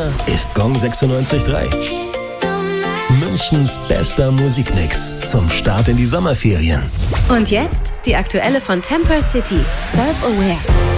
Hier ist Gong 96.3. Münchens bester Musikmix zum Start in die Sommerferien. Und jetzt die aktuelle von Temper City, Self-Aware.